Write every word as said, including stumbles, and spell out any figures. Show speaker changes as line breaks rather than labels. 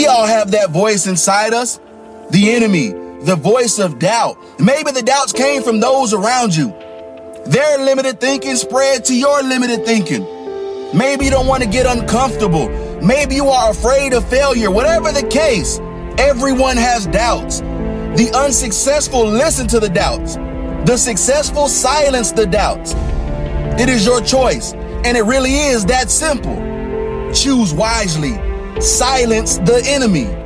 We all have that voice inside us, the enemy, the voice of doubt. Maybe the doubts came from those around you. Their limited thinking spread to your limited thinking. Maybe you don't want to get uncomfortable. Maybe you are afraid of failure. Whatever the case, everyone has doubts. The unsuccessful listen to the doubts. The successful silence the doubts. It is your choice, and it really is that simple. Choose wisely. Silence the enemy.